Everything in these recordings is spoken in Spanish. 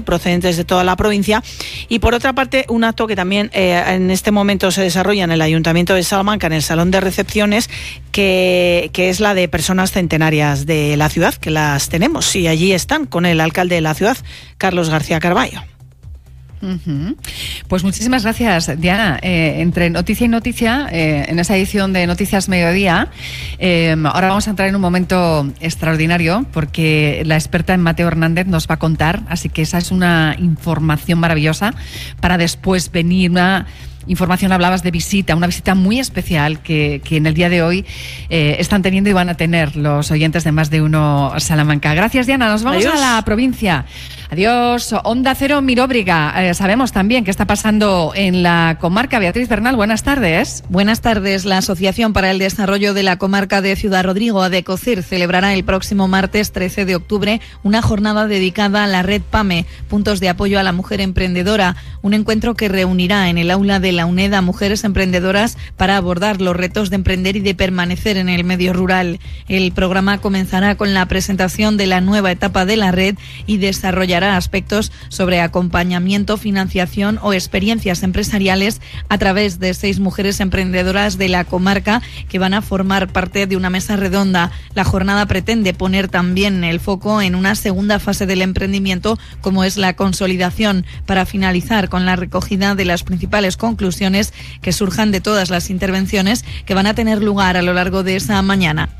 procedentes de toda la provincia. Y por otra parte, un acto que también en este momento se desarrolla en el Ayuntamiento de Salamanca, en el Salón de Recepciones, que es la de personas centenarias de la ciudad, que las tenemos, y allí están con el alcalde de la ciudad, Carlos García Carballo. Pues muchísimas gracias, Diana. Entre noticia y noticia, en esa edición de Noticias Mediodía, ahora vamos a entrar en un momento extraordinario porque la experta en Mateo Hernández nos va a contar, así que esa es una información maravillosa para después venir una información. Hablabas de visita, una visita muy especial que en el día de hoy están teniendo y van a tener los oyentes de Más de Uno Salamanca. Gracias, Diana. Nos vamos a la provincia. Adiós. Onda Cero Miróbriga. Sabemos también qué está pasando en la comarca. Beatriz Bernal, buenas tardes. Buenas tardes. La Asociación para el Desarrollo de la Comarca de Ciudad Rodrigo, ADECOCIR, celebrará el próximo martes 13 de octubre una jornada dedicada a la red PAME, Puntos de Apoyo a la Mujer Emprendedora, un encuentro que reunirá en el aula de la UNED a mujeres emprendedoras para abordar los retos de emprender y de permanecer en el medio rural. El programa comenzará con la presentación de la nueva etapa de la red y desarrollará aspectos sobre acompañamiento, financiación o experiencias empresariales a través de 6 mujeres emprendedoras de la comarca que van a formar parte de una mesa redonda. La jornada pretende poner también el foco en una segunda fase del emprendimiento, como es la consolidación, para finalizar con la recogida de las principales conclusiones que surjan de todas las intervenciones que van a tener lugar a lo largo de esa mañana.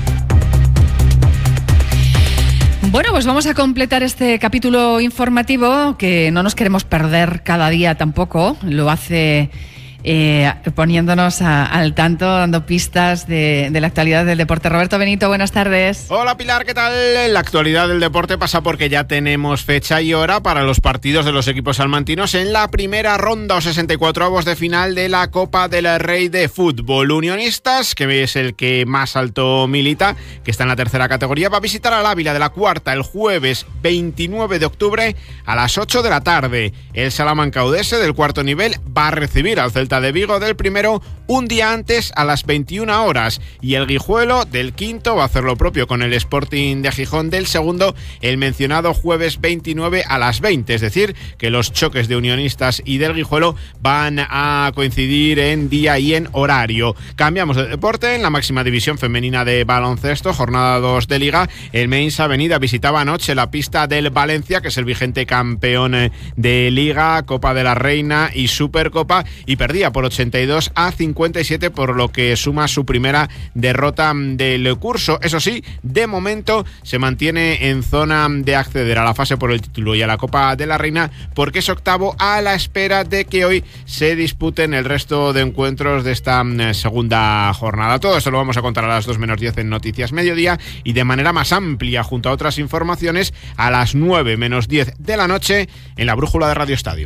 Bueno, pues vamos a completar este capítulo informativo que no nos queremos perder cada día tampoco. Lo hace poniéndonos al tanto, dando pistas de la actualidad del deporte. Roberto Benito, buenas tardes. Hola Pilar, ¿qué tal? La actualidad del deporte pasa porque ya tenemos fecha y hora para los partidos de los equipos salmantinos en la primera ronda o 64avos de final de la Copa del Rey de Fútbol. Unionistas, que es el que más alto milita, que está en la tercera categoría, va a visitar al Ávila de la cuarta el jueves 29 de octubre a las 8 de la tarde. El Salamanca Udese del cuarto nivel va a recibir al Celta de Vigo del primero un día antes a las 21 horas y el Guijuelo del quinto va a hacer lo propio con el Sporting de Gijón del segundo el mencionado jueves 29 a las 20, es decir, que los choques de Unionistas y del Guijuelo van a coincidir en día y en horario. Cambiamos de deporte. En la máxima división femenina de baloncesto, jornada 2 de Liga, el Meins Avenida visitaba anoche la pista del Valencia, que es el vigente campeón de Liga, Copa de la Reina y Supercopa, y perdía por 82 a 57, por lo que suma su primera derrota del curso. Eso sí, de momento se mantiene en zona de acceder a la fase por el título y a la Copa de la Reina, porque es octavo a la espera de que hoy se disputen el resto de encuentros de esta segunda jornada. Todo esto lo vamos a contar a las 2 menos 10 en Noticias Mediodía y de manera más amplia, junto a otras informaciones, a las 9 menos 10 de la noche en la Brújula de Radio Estadio.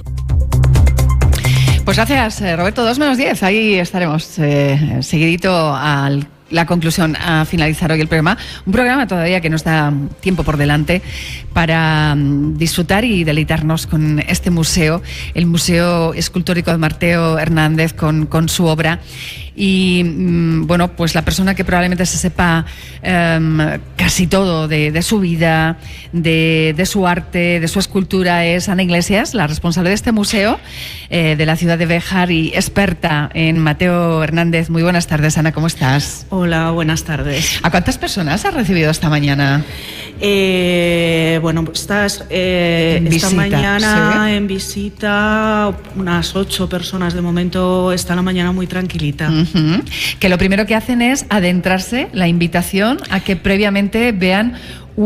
Pues gracias, Roberto. 2 menos 10, ahí estaremos seguidito al la conclusión, a finalizar hoy el programa. Un programa todavía que nos da tiempo por delante para disfrutar y deleitarnos con este museo, el Museo Escultórico de Mateo Hernández con su obra. Y bueno, pues la persona que probablemente se sepa casi todo de su vida, de su arte, de su escultura, es Ana Iglesias, la responsable de este museo de la ciudad de Béjar y experta en Mateo Hernández. Muy buenas tardes, Ana, ¿cómo estás? Hola, buenas tardes. ¿A cuántas personas has recibido esta mañana? Bueno, esta mañana, ¿sí?, en visita unas 8 personas. De momento está la mañana muy tranquilita. Que lo primero que hacen es adentrarse, la invitación a que previamente vean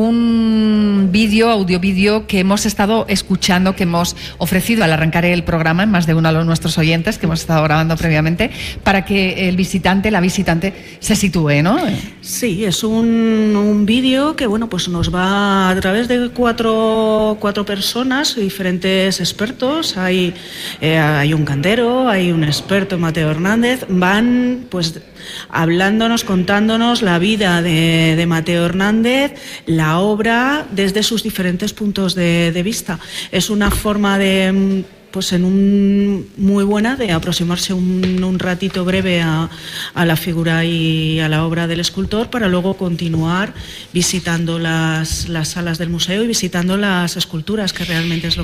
un audio-vídeo que hemos estado escuchando, que hemos ofrecido al arrancar el programa en más de uno de nuestros oyentes, que hemos estado grabando previamente, para que el visitante, la visitante, se sitúe, ¿no? Sí, es un vídeo que, bueno, pues nos va a través de cuatro personas, diferentes expertos. Hay un cantero, hay un experto en Mateo Hernández. Van, pues, hablándonos, contándonos la vida de Mateo Hernández, la obra desde sus diferentes puntos de vista. Es una forma de, pues muy buena de aproximarse un ratito breve a la figura y a la obra del escultor, para luego continuar visitando las salas del museo y visitando las esculturas, que realmente es lo